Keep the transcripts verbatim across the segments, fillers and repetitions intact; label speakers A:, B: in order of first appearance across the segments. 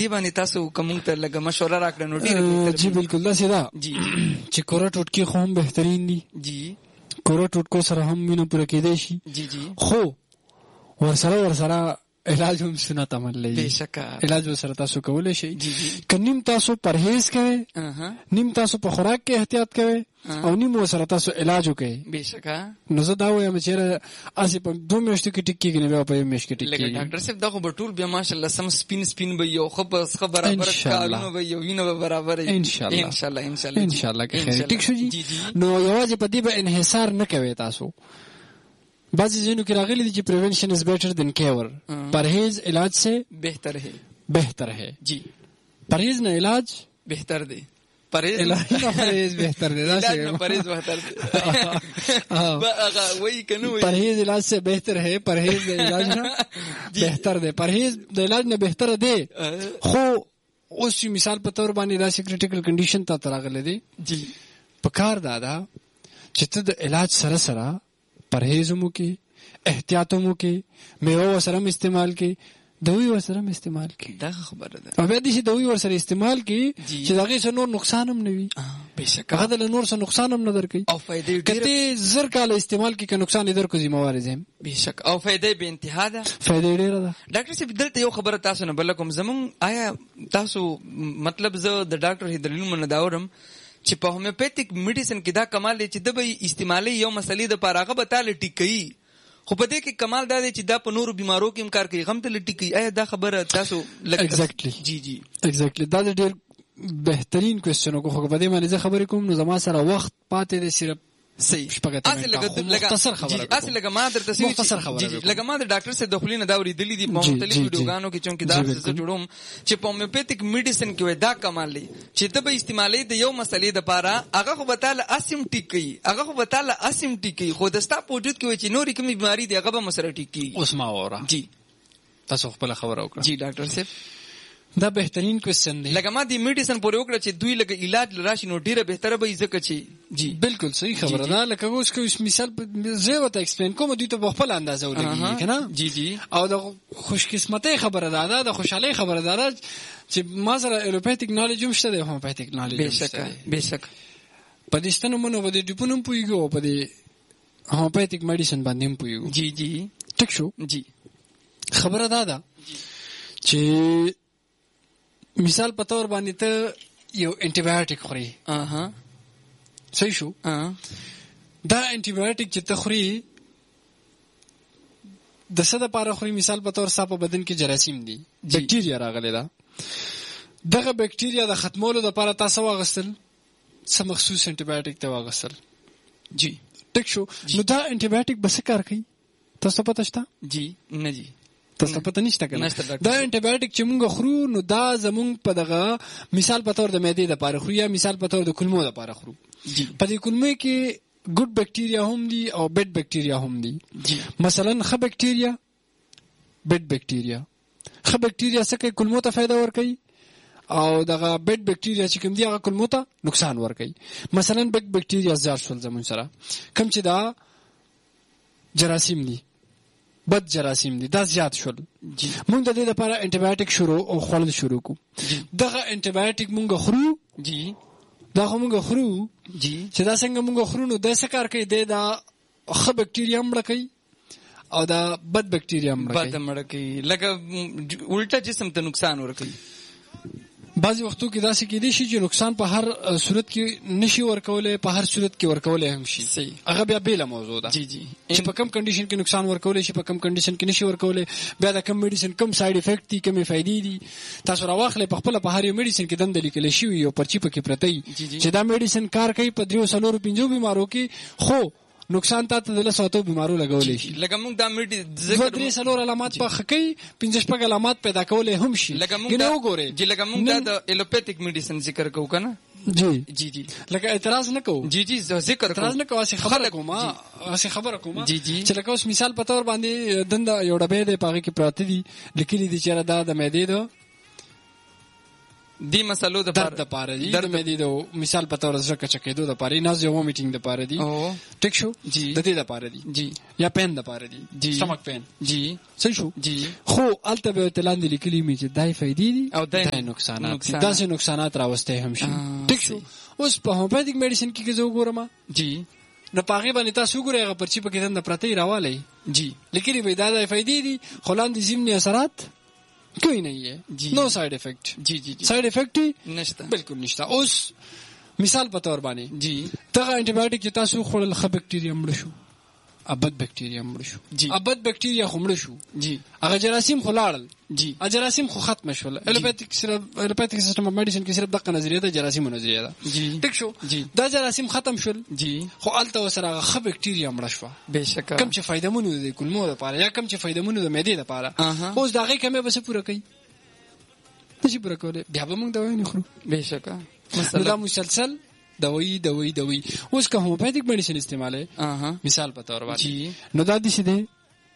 A: دې باندې تاسو کوم ته لګه مشوره راکړه نو ډیر
B: جی بالکل دا سیدا
A: جی
B: چې کورا ټوټکی خو هم بهترین دي
A: جی
B: کورا ټوټکو سره هم وینه پوره کېدای شي
A: جی جی
B: خو ورسره ورسره علاج هم سنت عمل لري
A: بهشکه
B: علاج ورسره تاسو کولای شئ
A: جی جی
B: کنیم تاسو پرهیز کوئ نیم تاسو په خوراک کې احتیاط کوئ او نیم ورسره تاسو علاج وکړئ
A: بهشکه
B: نو زه دا وایم چې اسی په دوه میاشتو کې ټیک کېږي نه بیا په یو میاشت کې ټیک
A: لکه
B: کېږي
A: ډاکټر صاحب دا خو به ټول بیا ماشاءالله سم سپین سپین به یو خو په خبر برابر کارونه به یو وینه به برابر
B: ان شاء الله
A: ان شاء الله ان شاء الله
B: ان شاء الله کې خیر ټیک شو جی نو یوازې په دې به انحصار نه کوي تاسو بعضی ځینو کې راغلي دي چې پریونشن از بیٹر دین کیور پرهیز علاج سے
A: بہتر ہے
B: بہتر ہے
A: جی
B: پرهیز نه علاج
A: بہتر دی پرهیز
B: علاج نه پرهیز بہتر دی
A: علاج نه پرهیز بہتر دی هغه وای کنه
B: پرهیز علاج سے بہتر ہے پرهیز علاج نه بہتر دی پرهیز د علاج نه بہتر دی خو اوس مثال په تور باندې دا سیکریټیکل کنډیشن ته تراغله دي
A: جی
B: په کار دادا چې ته د علاج سره سره پرهیزمو کې احتیاطمو کې میوه سره استعمال کې دوی ورسره استعمال کې
A: دا خبره ده
B: او بیا دې چې دوی ورسره استعمال کې چې دغه څه نور نقصان هم نه وي
A: بهشکه
B: هغه د نور څه نقصان هم نه درکې
A: او فائدې ډېر
B: کته زر کال استعمال کې که نقصان یې درکو ذمہوار زم
A: بهشکه او فائدې به انتها ده
B: فائدې ډېر ده
A: ډاکټر صاحب دلته یو خبره تاسو نه بل کوم زمون آیا تاسو مطلب زه د ډاکټر هیدرلین من داورم چې په هومیوپیتیک میډیسن کې دا کمال دی چې د به استعمالي یو مسلې د پاراغه به تعالی ټیکي خو په دې کې کمال دا دی چې دا په نورو بیمارو کې هم کار کوي غم ته لټیکي آیا دا خبره تاسو
B: ایگزیکټلی
A: جی جی
B: ایگزیکټلی دا ډېر بهترین کوېسچن وکړو خو په دې باندې زه خبرې کوم نو زما سره وخت پاتې دی صرف
A: صحیح
B: شپږ ته مختصر خبره
A: اصل لګه ما درته سوي
B: مختصر خبره
A: لګه ما د ډاکټر سره د خلینو دا ورېدلې دي په مختلفو ویډیوګانو کې چې دا څه جوړوم چې په هومیوپیتیک میډیسن کې وای دا کمال دی چې ته به استعمالي د یو مسلې د پاره هغه خو بتاله اسیم ټیکي هغه خو بتاله اسیم ټیکي خو د ستا په وجود کې وای چې نورې کومې بیماری دی هغه به مسره ټیکي
B: اوس ما وره
A: جی
B: تاسو خپل خبره وکړه
A: جی ډاکټر صاحب
B: دا بهترین کوېسچن دی
A: لکه ما دی میډیسن پورې وکړه چې دوی لکه علاج راشي نو ډیره بهتره به ځکه چې جی
B: بالکل صحیح خبره ده لکه اوس که مثال زه وته ایکسپلین کوم دوی ته په خپل اندازه ولګي کنه
A: جی جی
B: او د خوش قسمتۍ خبره ده د خوشحالۍ خبره ده چې ما سره الوپیتیک نالج هم شته دی هومیوپیتیک نالج
A: بهشکه بهشکه
B: په دې ستنو منو په دې ډیپونم پویګو په دې هومیوپیتیک میډیسن باندې هم پویګو
A: جی جی
B: ټیک شو
A: جی
B: خبره ده ده چې مثال په تور باندې ته یو انټي بایوټیک خوري
A: اها
B: صحیح شو دا انټي بایوټیک چې ته خوري د څه لپاره خوري مثال په تور ستا په بدن کې جراثیم دي بکټیریا راغلي ده دغه بکټیریا د ختمولو لپاره تاسو واغستل څه مخصوص انټي بایوټیک ته واغستل
A: جی
B: ټیک شو نو دا انټي بایوټیک بس کار کوي تاسو پته شته
A: جی نه جی
B: تاسو پته نشته کنه دا انټي بایوټیک چې موږ خورو نو دا زمونږ په دغه مثال په تور د معدې لپاره خورو یا مثال په تور د کولمو لپاره خورو په دې کولمو کې ګډ بکټیریا هم دي او بیډ بکټیریا هم دي مثلا ښه بکټیریا بیډ بکټیریا ښه بکټیریا څه کوي کولمو ته فایده ورکوي او دغه بیډ بکټیریا چې کوم دي هغه کولمو ته نقصان ورکوي مثلا بیډ بکټیریا زیات شول زمون سره کوم چې دا جراثیم دي بد جراثیم دي دا زیات شول مونږ د دې لپاره انټي بایوټیک شروع او خوړل شروع کو دغه انټي بایوټیک مونږ خورو
A: جی
B: دا مونږ خورو
A: جی
B: چې دا څنګه مونږ خورو نو د څه کار کوي د دا ښه بکټیریا مړه کوي او دا بد بکټیریا مړه کوي
A: بد مړه کوي لکه الټا جسم ته نقصان ورکوي
B: بعضی وختو کې داسې کېدی شي چې نقصان په هر صورت کې نشي ورکولای په هر صورت کې ورکولای هم شي هغه بیا بیل موضوع ده
A: جی جی
B: چې په کم کنډیشن کې نقصان ورکولای شي په کم کنډیشن کې نشي ورکولای بیا د کم میډیسن کم ساید افیکټ دي کم فائدې دي تاسو راواخلئ په خپل په هر یو میډیسن کې دند لیکل شي یو پرچی پکې پرته چې دا میډیسن کار کوي په دریو سلورو پنځو بیمارو کې خو نقصان ته د لساتو بیمارو لګولې شي
A: لکه موږ دا میډي
B: ذکر درې سلور علامات په خکې پنځه شپږ علامات پیدا کولې هم شي
A: لکه موږ دا وګورئ چې لکه موږ دا د الوپیتیک میډیسن ذکر کوو کنه
B: جی
A: جی جی
B: لکه اعتراض نه کوو
A: جی جی ذکر
B: اعتراض نه کوو چې خبره کوم چې خبره کوم
A: جی جی
B: چې لکه اوس مثال په تور باندې دند یو ډبې د پاغه کې پراته دي لیکلي دي چې دا د معدې ده
A: دی مسلو د
B: درد د پاره دي د مېدی د مثال په تور زړه کچکېدو د پاره ناز یو میټینګ د پاره دي ټیک شو
A: جی
B: د دې د پاره دي
A: جی
B: یا پین د پاره دي
A: جی
B: سټمک پین
A: جی
B: صحیح شو
A: جی
B: خو الته به تلاندې لیکلي می چې دای فائدې دي
A: او
B: دای نقصانات دي داسې نقصانات راوسته هم شي ټیک شو اوس په هومیوپیتیک میډیسن کې زه وګورم
A: جی
B: نو پاغي باندې تاسو وګورئ هغه پرچی په کې د پرتی راوالي
A: جی
B: لیکلي وي دا دای فائدې دي خلاندې ضمني اثرات کوئی نہیں ہے نو سائیڈ افیکٹ
A: جی جی
B: سائیڈ افیکٹ
A: نشته
B: بالکل نشته اوس مثال په تور باندې
A: جی
B: دغه انټي بایوټیک چې تاسو خورل خ بکټیریا مړ شو ابد بکټیریا مړ شو
A: جی
B: ابد بکټیریا مړ شو
A: جی
B: هغه جراثیم خلاړل
A: جی
B: جراثیم خو ختم شول الوپیتیک صرف الوپیتیک سیستم اف میډیسن کې صرف دغه نظریه ده جراثیم نظریه ده
A: جی
B: ټیک شو
A: جی
B: دا جراثیم ختم شول
A: جی
B: خو الته وسره خ بکټیریا مړ شو
A: بهشکه
B: کم چې فائدہ مونږ د کولمو لپاره یا کم چې فائدہ مونږ د معدې لپاره اوس دغه کمه بس پوره کوي نشي پوره کوله بیا به موږ دوايي نه خورو
A: بهشکه
B: مثلا دا مسلسل دوايي دوايي دوايي اوس که هومیوپیتیک میډیسن استعماله
A: اها
B: مثال په تور باندې
A: جی
B: نو دا دي څه دي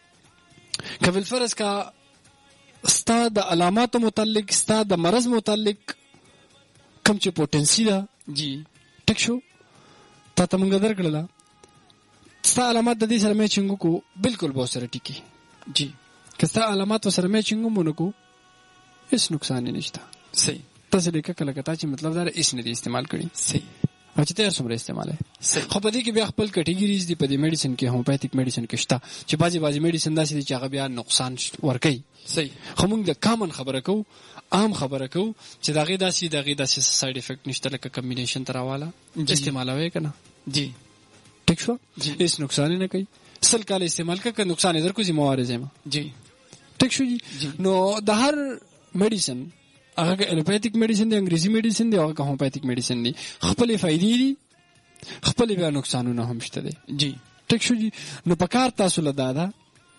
B: کبل فرض کا استاد د علامات متعلق استاد د مرض متعلق کم چې پوتنسي ده
A: جی
B: ټیک شو تا ته موږ درکړل ستا علامات د دې سره میچنګ کو بالکل به سره ټیکی
A: جی
B: که ستا علامات سره میچنګ مونږ کو هیڅ نقصان نشته
A: صحیح
B: تاسو لیکه کله کتا چې مطلب دا هیڅ نه دی استعمال کړی
A: صحیح
B: او چې تاسو سره استعمال
A: صحیح
B: خو په دې کې بیا خپل کټګوریز دي په دې میډیسن کې هومیوپیتیک میډیسن کې شته چې بازي بازي میډیسن داسې دي چې هغه بیا نقصان ورکوي
A: صحیح
B: خو موږ د کامن خبره کوو عام خبره کوو چې داغه داسې داغه داسې ساید افیکټ نشته لکه کمبینیشن تر حواله استعمالوي کنه
A: جی
B: ټیک شو هیڅ نقصان نه کوي سل کال استعمال کا نقصان در کوزي موارد ما
A: جی
B: ټیک شو جی نو د هر میډیسن هغه الوپیتیک میډیسن دی انګریزي میډیسن دی او هومیوپیتیک میډیسن دی خپل فائدې دي خپل بیا نقصانونه هم شته دي
A: جی
B: ټیک شو جی نو پکار تاسو لدادا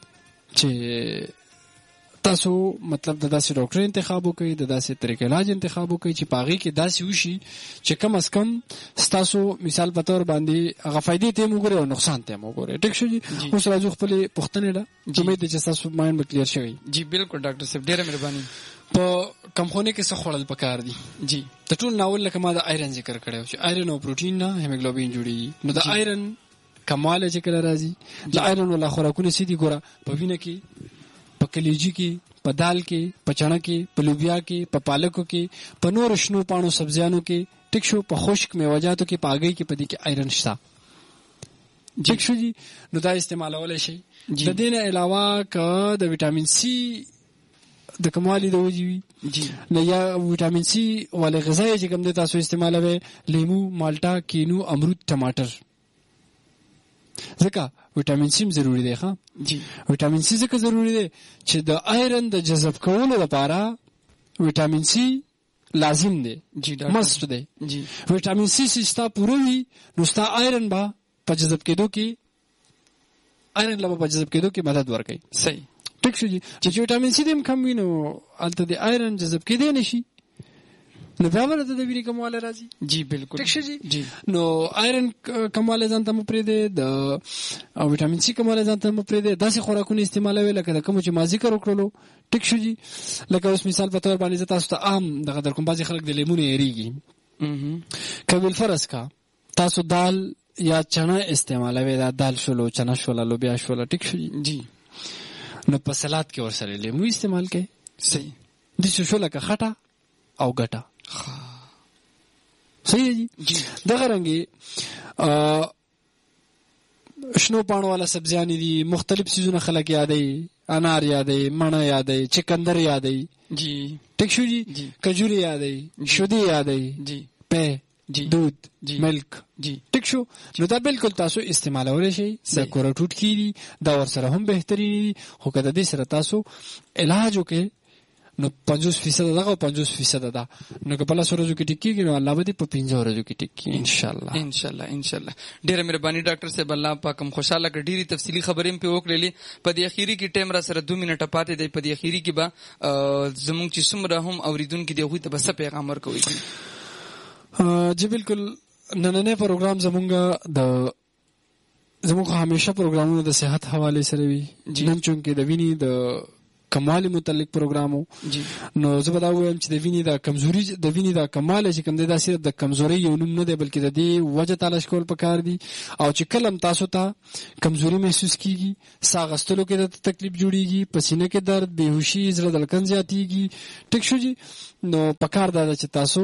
B: چې تاسو مطلب د داسې ډاکټر انتخاب وکړئ د داسې طریقې علاج انتخاب وکړئ چې پاغي کې داسې وشي چې کم از کم تاسو مثال په تور باندې هغه فائدې ته موږ او نقصان ته موږ ټیک شو جی اوس راځو خپل پښتنه ده امید چې تاسو ماین کلیر شوی
A: جی بالکل ډاکټر صاحب ډیره مهرباني
B: په کمخونه کې څه خورل پکار دي
A: جی
B: د ټول ناول لکه ما د آیرن ذکر کړو چې آیرن او پروتین نه هیموګلوبین جوړي نو د آیرن کمال چې کله راځي د آیرن ولا خوراکونه سيدي ګوره په وینه کې په کلیجی کې په دال کې په چنا کې په لوبیا کې په پالکو کې په نور شنو پانو سبزیانو کې ټیک شو په خشک میوه‌جاتو کې پاګي کې پدې کې آیرن شته ټیک شو جی نو دا استعمالول شي د دې نه علاوه ک د وټامین سی د کمالي د وجوي
A: جی
B: نه یا وټامین سی والے غذای چې کوم د تاسو استعمالوي لیمو مالټا کینو امرود ټماټر ځکه وټامین سی ضروری دی ښا
A: جی
B: وټامین سی ځکه ضروری دی چې د آیرن د جذب کولو لپاره وټامین سی لازم دی
A: جی
B: مست دی
A: جی
B: وټامین سی ستا پوروي نو ستا آیرن با په جذب کېدو کې آیرن لپاره په جذب کېدو کې مدد ورکوي
A: صحیح
B: ټیک شو جی چې وټامین سی دیم کم وینو الته د آیرن جذب کېدی نشي نو بیا ورته د وینې کمواله راځي
A: جی بالکل
B: ټیک شو جی
A: جی
B: نو آیرن کمواله ځان ته مو پرې دی د وټامین سی کمواله ځان ته مو پرې دی داسې خوراکونه استعمالوي لکه د کوم چې ما ذکر وکړلو ټیک شو جی لکه اوس مثال په تور باندې تاسو ته عام دغه در کوم بعضي خلک د لیمونه یریږي کبل فرض کا تاسو دال یا چنا استعمالوي دا دال شولو چنا شولا لوبیا شولا ټیک شو
A: جی
B: نو په سلاد کې ورسره لیمو استعمال کړئ
A: صحیح
B: د شو لکه خټه او ګټه صحیح جی
A: جی
B: دغه رنګي شنو پانو والا سبزیانی دي مختلف سيزونه خلک یادې انار یادې مڼه یادې چکندر یادې
A: جی
B: ټیک شو جی کجوري یادې شودي یادې
A: جی
B: په
A: جی
B: دودھ
A: جی
B: ملک
A: جی
B: ټیک شو نو دا بالکل تاسو استعمالولای شئ د کوراټوټ کیږي دا ور سره هم بهتري خو کله دې سره تاسو علاج وکړي نو پنځوس فیصد دا او پنځوس فیصد دا نو کله سره جو کې ټیکي نو الله به په پنځه ورځو کې ټیکي ان شاء الله
A: ان شاء الله ان شاء الله ډیره مهرباني ډاکټر صاحب الله پاک هم خوشاله کړي ډیری تفصیلی خبرې په وکړلې په دې اخیری کې ټیم را سره دو منټه پاتې دی په دې اخیری کې به زموږ چې څومره هم اوریدونکو دی هغه ته بس پیغام ورکوي
B: جی بالکل نننه پروګرام زمونږ د زموږ همیشه پروګرامونه د صحت حواله سره وي نن چونکې د ویني د کموالي متعلق پروګرام نو زه به دا وایم چې د وینې د کمزوري د وینې د کمال چې کوم دی دا صرف د کمزوري یو نوم نه دی بلکې د دې وجه تلاش کول پکار دي او چې کله تاسو ته کمزوري محسوس کیږي ساه اخیستلو کې د تکلیف جوړیږي پسینه کې درد بېهوشي زړه دړکن زیاتیږي ټیک شو جی نو پکار دا چې تاسو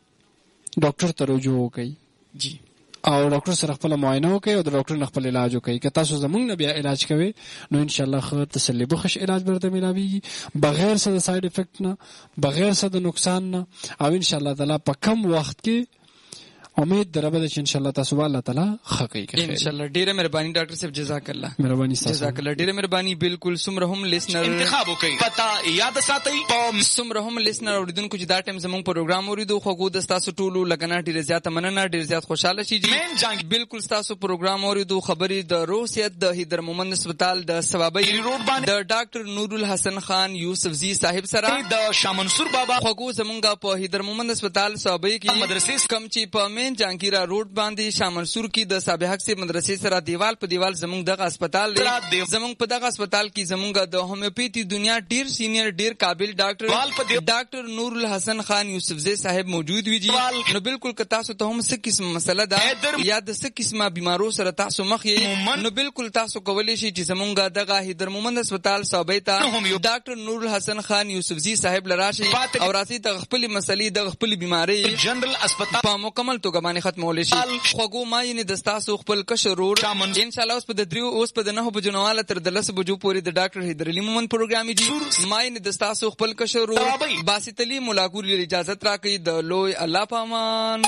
B: ډاکټر ته رجوع وکړئ
A: جی
B: او ډاکټر سره خپل معاینه وکړئ او د ډاکټر نه خپل علاج وکړئ که تاسو زمونږ نه بیا علاج کوئ نو ان شاء الله ښه تسلی بخش علاج برته ملاویږي بغیر څه د ساید افیکټ نه بغیر څه د نقصان نه او ان شاء الله تعالی په کم وخت کې امید دربه چې ان شاء الله تاسو الله تعالی خقي کوي
A: ان شاء الله. ډیره مهرباني ډاکټر صاحب جزاک الله.
B: مهرباني تاسو
A: جزاک الله. ډیره مهرباني. بالکل سمره هم لیسنر
C: انتخاب وکړي پتا یاد ساتئ
A: په سمره هم لیسنر اوریدونکو چې دا ټیم زموږ پروګرام اوریدو خو د تاسو ټولو لګنا ډیره زیاته مننه ډیره زیات خوشاله شي جی. بالکل تاسو پروګرام اوریدو خبري د روسیت د هیدر مومند هسپتال د ثوابي
C: روډ باندې
A: د ډاکټر نور الحسن خان یوسف زی صاحب سره
C: د شاه منصور بابا
A: خو زمونږ په هیدر مومند هسپتال ثوابي کې
C: مدرسې
A: کم چې په مین جانگیرا روډ باندې شاه منصور کې د صابح حق سے مدرسې سره دیوال په دیوال زمونږ دغه هسپتال دی. زمونږ په دغه هسپتال کې زمونږ د هومیوپیتي دنیا ډیر سینیئر ډیر قابل ډاکټر ډاکټر نور الحسن خان یوسف زی صاحب موجود وی جی. نو بالکل که تاسو ته هم څه قسم مسله ده یا د څه قسمه بیمارو سره تاسو مخ یې نو بالکل تاسو کولی شئ چې زمونږ دغه هیدر مومند هسپتال صوبې ته ډاکټر نور الحسن خان یوسف زی صاحب لراشي او راسي د خپل مسلې د خپل بیماری
C: جنرال هسپتال
A: په مکمل توګه باندې ختمول شي. خوګو ما یې د تاسو خپل کشر روډ ان شاء الله اوس په د دریو اوس په د نه بجو نواله تر د لس بجو پورې د ډاکټر حیدر علي مومند پروګرام دی. ما یې د تاسو خپل کشر روډ باسط علي ملاقات اجازه راکړي د لوی الله پامان.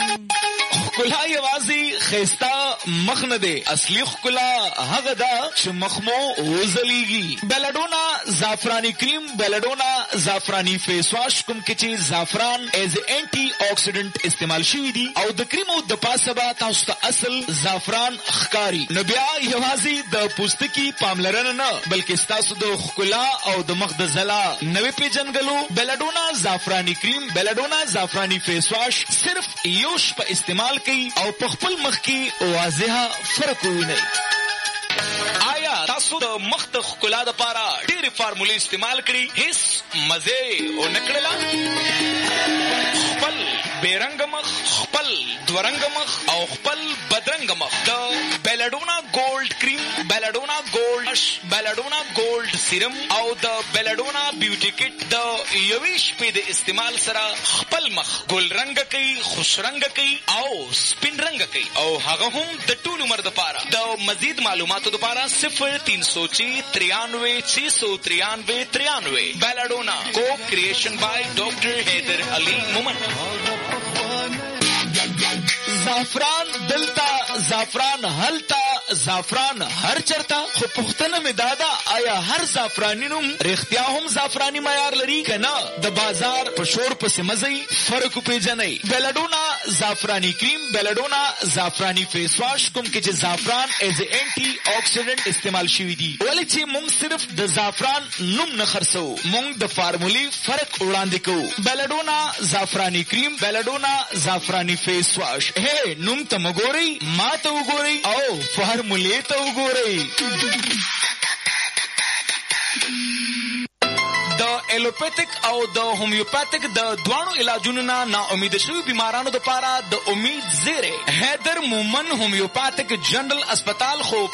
C: خلا یوازي خيستا مخ نه دی اصلي خلا هغه دا چې مخمو وزليږي. بلډونا زعفراني کریم بلډونا زعفراني فیس واش کوم کې چې زعفران ایز انټي اکسیډنټ استعمال شوی دی او د کریمو د پاسه به تاسو ته اصل زعفران ښکاری. نو بیا یوازي د پوستکي پاملرنه نه بلکې تاسو د خلا او د مخ د زلا نوې پیجنګلو بلډونا زعفراني کریم بلډونا زعفراني فیس واش صرف یوش په استعمال کوي او په خپل مخ کې واضحه فرق ویني. آیا تاسو د مخ د ښکلا دپاره ډېرې فارمولې استعمال کړي هیڅ مزې ونه کړله؟ خپل بېرنګه مخ خپل دورنګه مخ او خپل بدرنګه مخ د بیلډونا ګولډ کریم بیلډونا ګولډ بیلډونا ګولډ سیرم او د بیلډونا بیوټي کټ د یوې شپې د استعمال سره خپل مخ ګل رنګه کوي خوش رنګه کوي او سپین رنګه کوي او هغه هم د ټول عمر دپاره. د مزید معلوماتو دپاره صفر تین سو چھ ترانوے چھ سو ترانوے ترانوے. بیلڈونا کو کریشن بائی ڈاکٹر حیدر علی مومند. زعفران دلتا زعفران هلتا زعفران هر چرتا خو پختنه می دادا آیا هر زعفرانی نوم رښتیا هم زعفرانی معیار لري کنه؟ د بازار په شور پسې مزي فرق پیژنئ. بیلډونا زعفرانی کریم بیلډونا زعفرانی فیس واش کوم کې چې زعفران ایز انټي اکسیډنټ استعمال شوی دی. ولې چې موږ صرف د زعفران نوم نه خرڅو موږ د فارمولې فرق وړاندې کوو. بیلډونا زعفرانی کریم بیلډونا زعفرانی فیس واش هی نوم ته مګورئ ما ته وګورئ او فارمولې ته وګورئ. د ایلوپیتک او د هومیوپیتک د دواړو علاجونو نه نا امید شوي بیمارانو دپاره د امید زیری حیدر مومند هومیوپیتک جنرال اسپتال خو